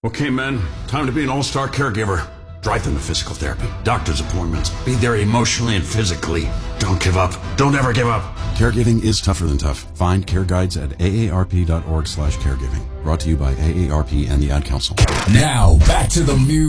Okay, men, time to be an all-star caregiver. Drive them to physical therapy, doctor's appointments. Be there emotionally and physically. Don't give up. Don't ever give up. Caregiving is tougher than tough. Find care guides at aarp.org/caregiving. Brought to you by AARP and the Ad Council. Now, back to the Muse